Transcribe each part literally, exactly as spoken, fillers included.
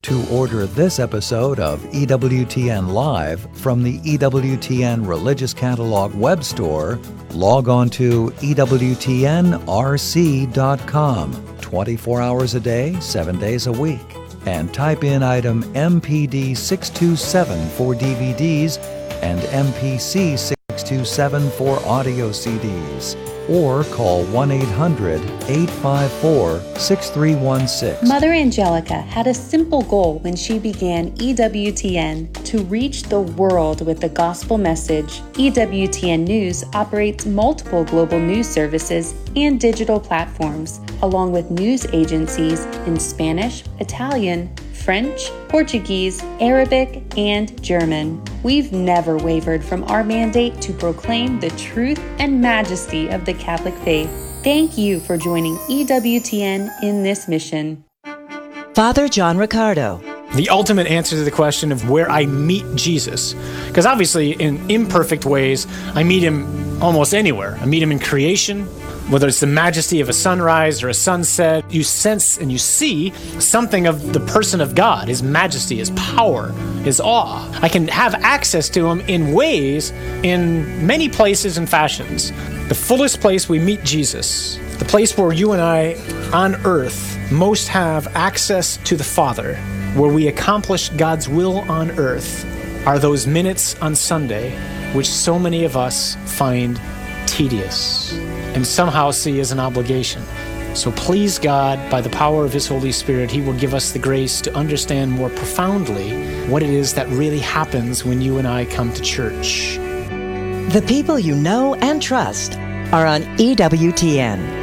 To order this episode of E W T N Live from the E W T N Religious Catalog web store, log on to E W T N R C dot com, twenty-four hours a day, seven days a week, and type in item M P D six two seven for D V Ds and M P C six two seven for audio C Ds. Or call one eight hundred, eight five four, six three one six. Mother Angelica had a simple goal when she began E W T N: to reach the world with the gospel message. E W T N News operates multiple global news services and digital platforms, along with news agencies in Spanish, Italian, French, Portuguese, Arabic, and German. We've never wavered from our mandate to proclaim the truth and majesty of the Catholic faith. Thank you for joining E W T N in this mission. Father John Riccardo. The ultimate answer to the question of where I meet Jesus. Because obviously, in imperfect ways, I meet him almost anywhere. I meet him in creation, whether it's the majesty of a sunrise or a sunset. You sense and you see something of the person of God, his majesty, his power, his awe. I can have access to him in ways, in many places and fashions. The fullest place we meet Jesus, the place where you and I on earth most have access to the Father, where we accomplish God's will on earth, are those minutes on Sunday, which so many of us find tedious and somehow see as an obligation. So please God, by the power of his Holy Spirit, he will give us the grace to understand more profoundly what it is that really happens when you and I come to church. The people you know and trust are on E W T N.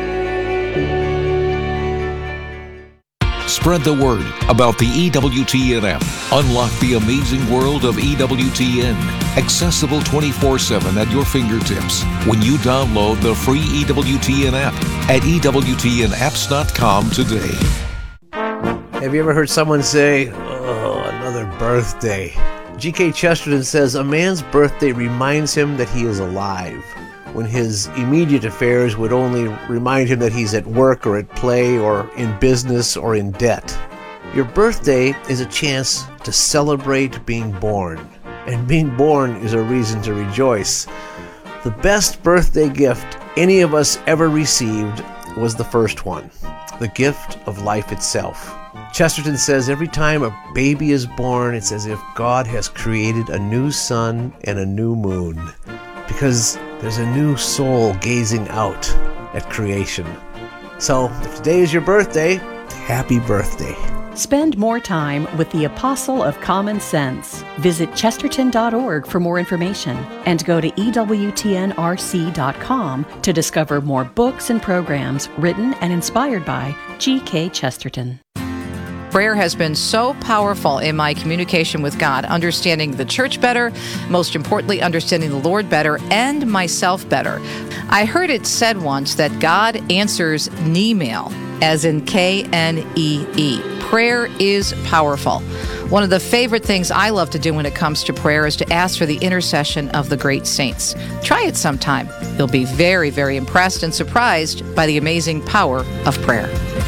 Spread the word about the E W T N app. Unlock the amazing world of E W T N. Accessible twenty-four seven at your fingertips when you download the free E W T N app at E W T N apps dot com today. Have you ever heard someone say, oh, another birthday? G K Chesterton says, a man's birthday reminds him that he is alive, when his immediate affairs would only remind him that he's at work or at play or in business or in debt. Your birthday is a chance to celebrate being born, and being born is a reason to rejoice. The best birthday gift any of us ever received was the first one, the gift of life itself. Chesterton says every time a baby is born, it's as if God has created a new sun and a new moon, because there's a new soul gazing out at creation. So, if today is your birthday, happy birthday. Spend more time with the Apostle of Common Sense. Visit chesterton dot org for more information and go to E W T N R C dot com to discover more books and programs written and inspired by G K Chesterton. Prayer has been so powerful in my communication with God, understanding the church better, most importantly, understanding the Lord better, and myself better. I heard it said once that God answers Knee-mail, as in K N E E. Prayer is powerful. One of the favorite things I love to do when it comes to prayer is to ask for the intercession of the great saints. Try it sometime. You'll be very, very impressed and surprised by the amazing power of prayer.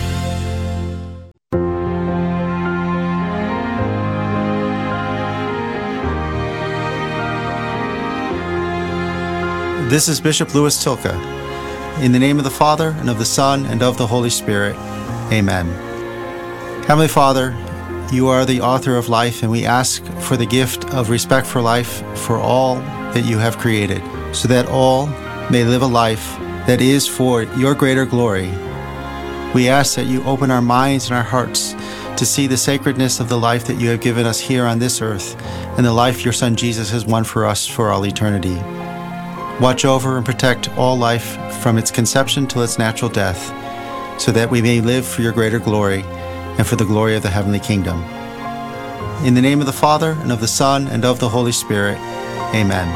This is Bishop Louis Tilka. In the name of the Father, and of the Son, and of the Holy Spirit. Amen. Heavenly Father, you are the author of life, and we ask for the gift of respect for life for all that you have created, so that all may live a life that is for your greater glory. We ask that you open our minds and our hearts to see the sacredness of the life that you have given us here on this earth, and the life your Son Jesus has won for us for all eternity. Watch over and protect all life from its conception till its natural death, so that we may live for your greater glory and for the glory of the heavenly kingdom. In the name of the Father, and of the Son, and of the Holy Spirit. Amen.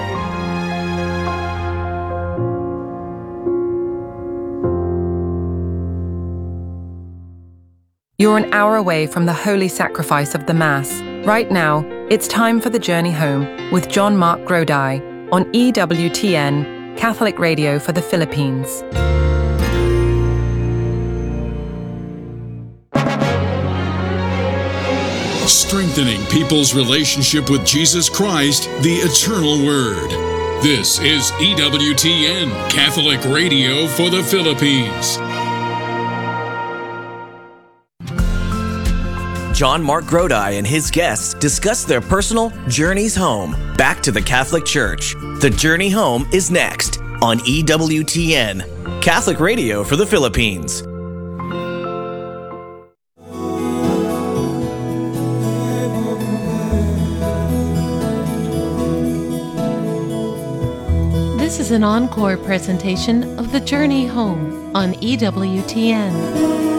You're an hour away from the holy sacrifice of the Mass. Right now, it's time for the journey home with John Mark Grodi on E W T N, Catholic Radio for the Philippines. strengthening people's relationship with Jesus Christ, the eternal Word. This is E W T N, Catholic Radio for the Philippines. John Mark Grodi and his guests discuss their personal journeys home, back to the Catholic Church. The Journey Home is next on E W T N, Catholic Radio for the Philippines. This is an encore presentation of The Journey Home on E W T N.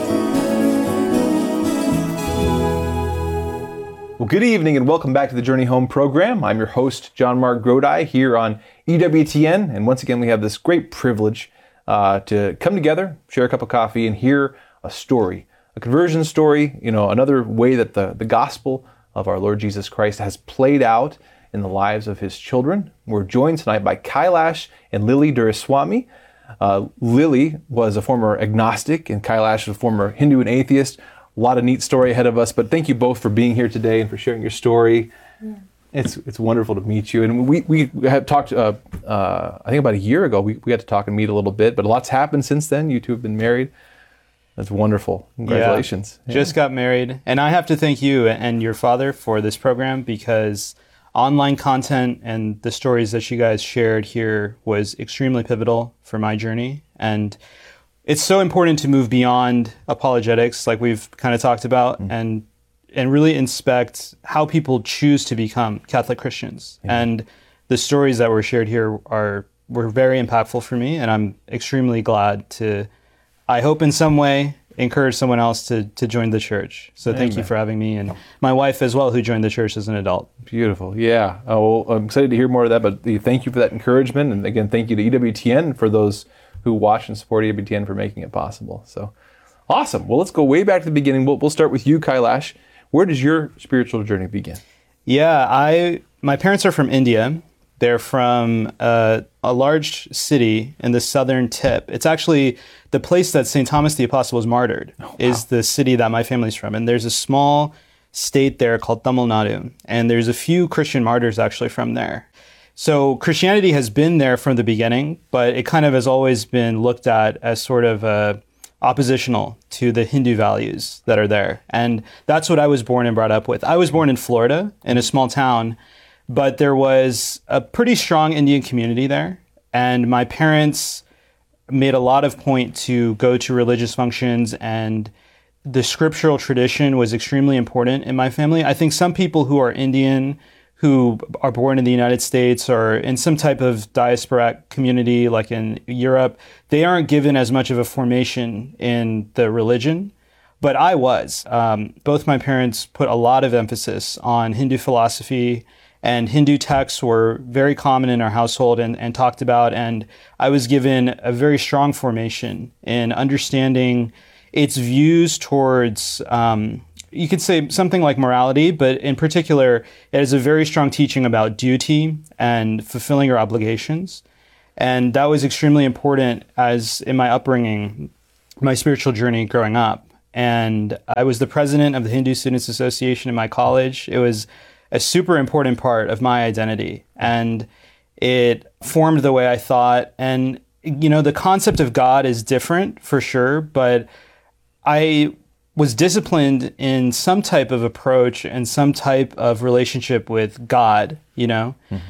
Well, good evening and welcome back to the Journey Home program. I'm your host, John Mark Grodi, here on E W T N. And once again, we have this great privilege uh, to come together, share a cup of coffee, and hear a story, a conversion story, you know, another way that the, the gospel of our Lord Jesus Christ has played out in the lives of his children. We're joined tonight by Kailash and Lily Duraswamy. Uh, Lily was a former agnostic and Kailash was a former Hindu and atheist. A lot of neat story ahead of us, but thank you both for being here today and for sharing your story. Yeah. It's it's wonderful to meet you. And we we had talked, uh, uh, I think about a year ago, we, we got to talk and meet a little bit, but a lot's happened since then. You two have been married. That's wonderful. Congratulations. Yeah, just yeah. got married. And I have to thank you and your father for this program, because online content and the stories that you guys shared here was extremely pivotal for my journey. And it's so important to move beyond apologetics, like we've kind of talked about, mm-hmm. and and really inspect how people choose to become Catholic Christians. Mm-hmm. And the stories that were shared here are were very impactful for me, and I'm extremely glad to, I hope in some way, encourage someone else to to join the church. So thank Amen. You for having me, and my wife as well, who joined the church as an adult. Beautiful. Yeah. Oh, well, I'm excited to hear more of that, but thank you for that encouragement. And again, thank you to E W T N for those who watch and support E W T N for making it possible. So awesome. Well, let's go way back to the beginning. We'll, we'll start with you, Kailash. Where does your spiritual journey begin? Yeah, I my parents are from India. They're from uh, a large city in the southern tip. It's actually the place that Saint Thomas the Apostle was martyred, oh, wow. is the city that my family's from. And there's a small state there called Tamil Nadu. And there's a few Christian martyrs actually from there. So Christianity has been there from the beginning, but it kind of has always been looked at as sort of uh, oppositional to the Hindu values that are there. And that's what I was born and brought up with. I was born in Florida, in a small town, but there was a pretty strong Indian community there. And my parents made a lot of point to go to religious functions, and the scriptural tradition was extremely important in my family. I think some people who are Indian, who are born in the United States or in some type of diasporic community like in Europe, they aren't given as much of a formation in the religion, but I was. Um, both my parents put a lot of emphasis on Hindu philosophy, and Hindu texts were very common in our household and, and talked about, and I was given a very strong formation in understanding its views towards um, you could say something like morality, but in particular, it has a very strong teaching about duty and fulfilling your obligations. And that was extremely important as in my upbringing, my spiritual journey growing up. And I was the president of the Hindu Students Association in my college. It was a super important part of my identity. And it formed the way I thought. And, you know, the concept of God is different for sure, but I was disciplined in some type of approach and some type of relationship with God, you know, mm-hmm.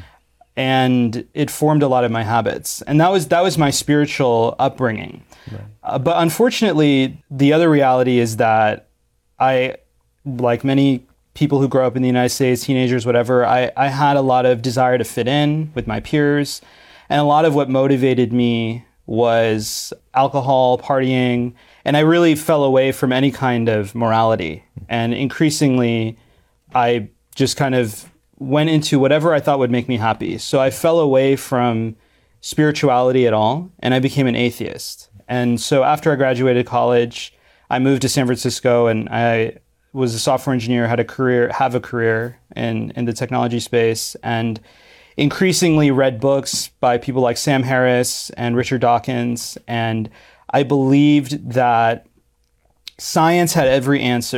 and it formed a lot of my habits. And that was that was my spiritual upbringing. Right. Uh, but unfortunately, the other reality is that I, like many people who grow up in the United States, teenagers, whatever, I, I had a lot of desire to fit in with my peers. And a lot of what motivated me was alcohol, partying, and I really fell away from any kind of morality. And increasingly, I just kind of went into whatever I thought would make me happy. So I fell away from spirituality at all, and I became an atheist. And so after I graduated college, I moved to San Francisco, and I was a software engineer, had a career, have a career in, in the technology space, and increasingly read books by people like Sam Harris and Richard Dawkins. And I believed that science had every answer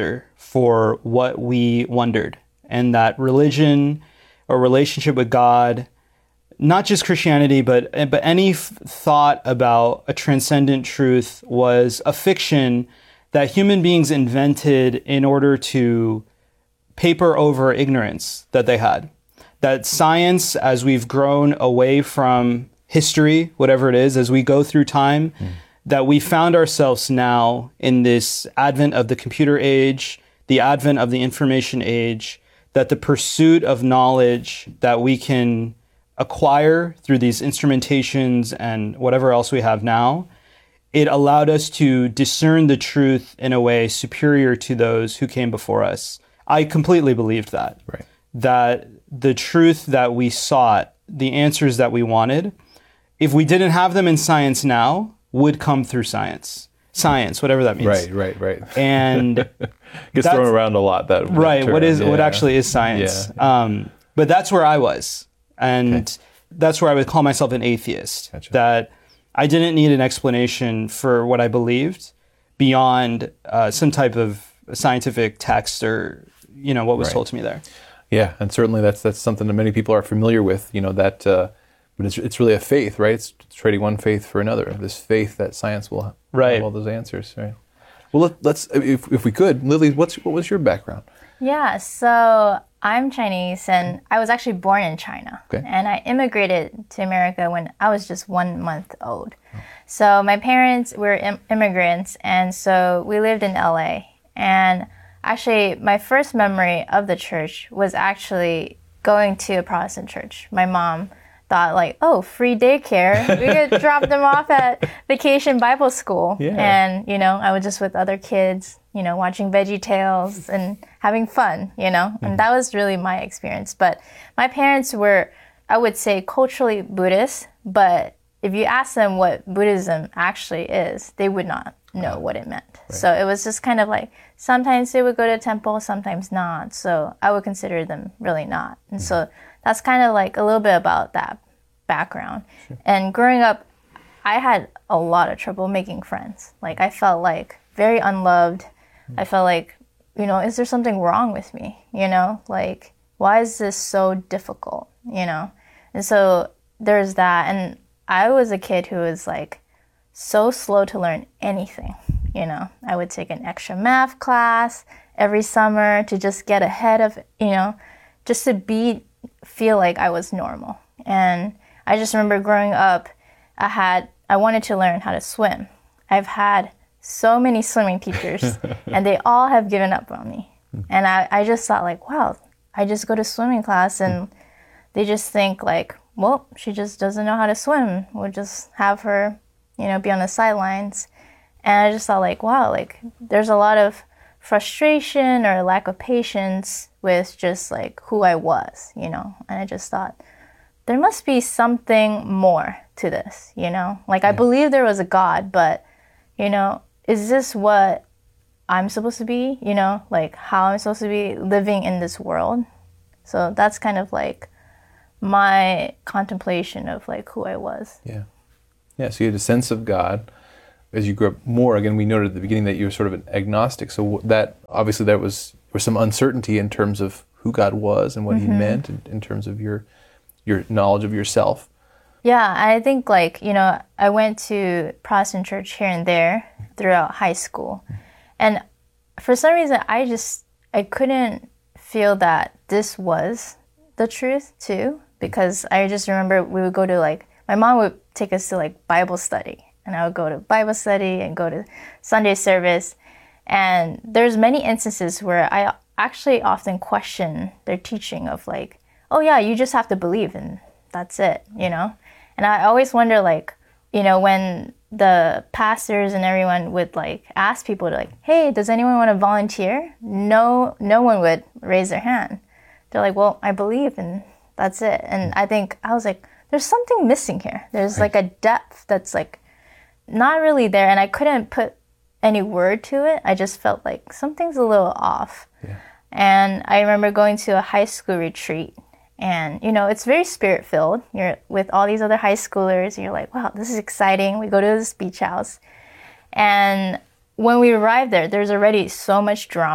for what we wondered, and that religion or relationship with God, not just Christianity, but but any f- thought about a transcendent truth was a fiction that human beings invented in order to paper over ignorance that they had. That science, as we've grown away from history, whatever it is, as we go through time, mm. that we found ourselves now in this advent of the computer age, the advent of the information age, that the pursuit of knowledge that we can acquire through these instrumentations and whatever else we have now, it allowed us to discern the truth in a way superior to those who came before us. I completely believed that. Right. That the truth that we sought, the answers that we wanted, if we didn't have them in science now, would come through science. Science, whatever that means. Right, right, right. And gets thrown around a lot. That right. term. What is yeah. what actually is science? Yeah. Um, but that's where I was, and okay. that's where I would call myself an atheist. Gotcha. That I didn't need an explanation for what I believed beyond uh, some type of scientific text or you know what was right. told to me there. Yeah, and certainly that's that's something that many people are familiar with. You know that, uh, but it's it's really a faith, right? It's trading one faith for another. This faith that science will right. have all those answers, right? Well, let, let's if if we could, Lily, what's what was your background? Yeah, so I'm Chinese, and I was actually born in China, okay. and I immigrated to America when I was just one month old. Oh. So my parents were im- immigrants, and so we lived in L A, and actually, my first memory of the church was actually going to a Protestant church. My mom thought like, oh, free daycare. We could drop them off at Vacation Bible School. Yeah. And, you know, I was just with other kids, you know, watching Veggie Tales and having fun, you know. Mm-hmm. And that was really my experience. But my parents were, I would say, culturally Buddhist. But if you ask them what Buddhism actually is, they would not know what it meant. Right. So it was just kind of like, sometimes they would go to temple, sometimes not. So I would consider them really not. And mm-hmm. so that's kind of like a little bit about that background. Sure. And growing up, I had a lot of trouble making friends. Like I felt like very unloved. Mm-hmm. I felt like, you know, is there something wrong with me? You know, like, why is this so difficult? You know? And so there's that. And I was a kid who was like so slow to learn anything. You know, I would take an extra math class every summer to just get ahead of, you know, just to be, feel like I was normal. And I just remember growing up, I had, I wanted to learn how to swim. I've had so many swimming teachers and they all have given up on me. And I, I just thought like, wow, I just go to swimming class and they just think like, well, she just doesn't know how to swim. We'll just have her, you know, be on the sidelines. And I just thought like, wow, like there's a lot of frustration or lack of patience with just like who I was, you know. And I just thought there must be something more to this, you know. Like yeah. I believe there was a God, but, you know, is this what I'm supposed to be, you know, like how I'm supposed to be living in this world? So that's kind of like my contemplation of like who I was. Yeah. Yeah, so you had a sense of God. As you grew up more, again, we noted at the beginning that you were sort of an agnostic. So that, obviously, there was, there was some uncertainty in terms of who God was and what mm-hmm. he meant in, in terms of your your knowledge of yourself. Yeah, I think like, you know, I went to Protestant church here and there throughout high school. And for some reason, I just, I couldn't feel that this was the truth too. Because I just remember we would go to like, my mom would take us to like Bible study. And I would go to Bible study and go to Sunday service. And there's many instances where I actually often question their teaching of like, oh yeah, you just have to believe and that's it, you know? And I always wonder like, you know, when the pastors and everyone would like ask people to like, hey, does anyone want to volunteer? No, no one would raise their hand. They're like, well, I believe and that's it. And I think, I was like, there's something missing here. There's right. like a depth that's like, not really there, and I couldn't put any word to it. I just felt like something's a little off. Yeah. And I remember going to a high school retreat, and you know, it's very spirit-filled. You're with all these other high schoolers, and you're like, wow, this is exciting. We go to this beach house. And when we arrived there, there's already so much drama.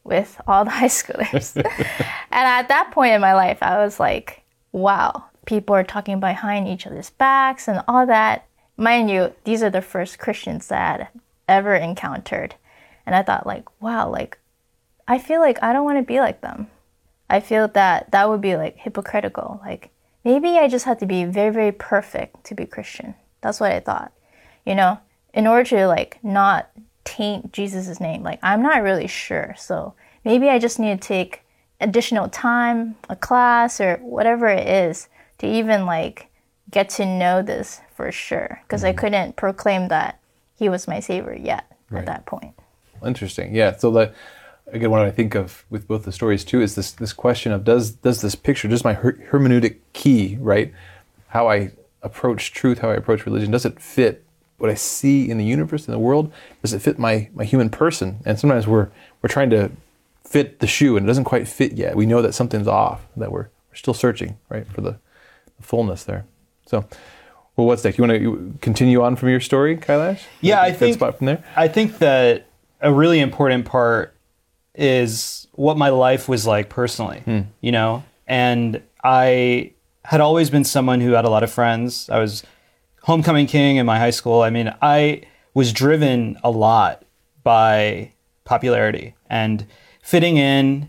with all the high schoolers. And at that point in my life, I was like, wow, people are talking behind each other's backs and all that. Mind you, these are the first Christians that I had ever encountered. And I thought like, wow, like, I feel like I don't want to be like them. I feel that that would be like hypocritical. Like, maybe I just had to be very, very perfect to be Christian. That's what I thought. You know, in order to like not taint Jesus' name, like I'm not really sure. So maybe I just need to take additional time, a class or whatever it is to even like get to know this for sure. Because mm-hmm. I couldn't proclaim that he was my savior yet right. at that point. Interesting. Yeah. So the, again, what I think of with both the stories too is this this question of does does this picture, does my her- hermeneutic key, right? How I approach truth, how I approach religion, does it fit what I see in the universe, in the world? Does it fit my, my human person? And sometimes we're we're trying to fit the shoe and it doesn't quite fit yet. We know that something's off, that we're we're still searching, right, for the, the fullness there. So, well, what's next? You want to continue on from your story, Kailash? Yeah, I think spot from there. I think that a really important part is what my life was like personally, hmm. you know? And I had always been someone who had a lot of friends. I was homecoming king in my high school. I mean, I was driven a lot by popularity and fitting in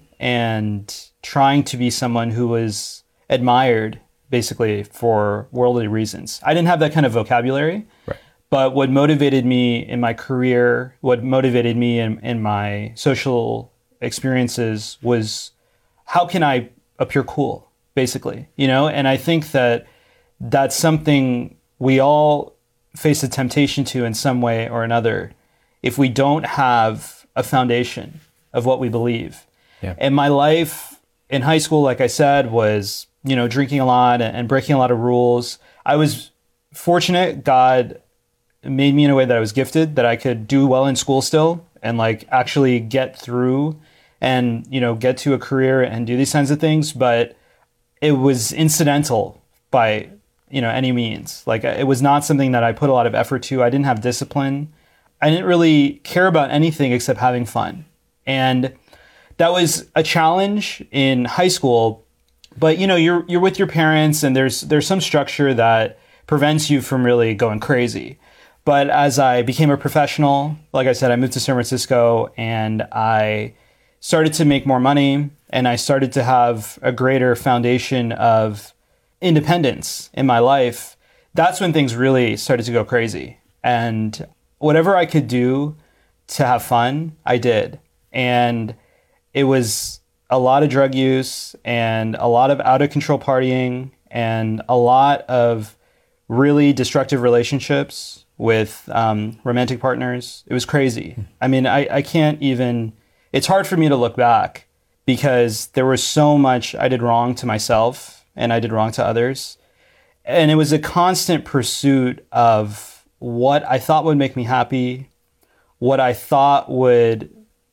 and trying to be someone who was admired basically for worldly reasons. I didn't have that kind of vocabulary, right. But what motivated me in my career, what motivated me in, in my social experiences was how can I appear cool, basically, you know? And I think that that's something we all face a temptation to in some way or another if we don't have a foundation of what we believe. Yeah. And my life in high school, like I said, was, you know, drinking a lot and breaking a lot of rules. I was fortunate. God made me in a way that I was gifted, that I could do well in school still and like actually get through and, you know, get to a career and do these kinds of things. But it was incidental by, you know, any means. Like it was not something that I put a lot of effort to. I didn't have discipline. I didn't really care about anything except having fun. And that was a challenge in high school. But, you know, you're you're with your parents and there's there's some structure that prevents you from really going crazy. But as I became a professional, like I said, I moved to San Francisco and I started to make more money and I started to have a greater foundation of independence in my life. That's when things really started to go crazy. And whatever I could do to have fun, I did. And it was a lot of drug use and a lot of out of control partying and a lot of really destructive relationships with um, romantic partners. It was crazy. I mean, I, I can't even, it's hard for me to look back because there was so much I did wrong to myself and I did wrong to others. And it was a constant pursuit of what I thought would make me happy, what I thought would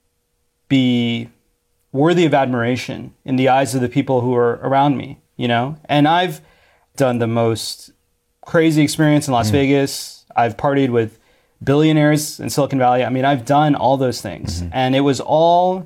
be worthy of admiration in the eyes of the people who are around me, you know? And I've done the most crazy experience in Las mm. Vegas. I've partied with billionaires in Silicon Valley. I mean, I've done all those things. Mm-hmm. And it was all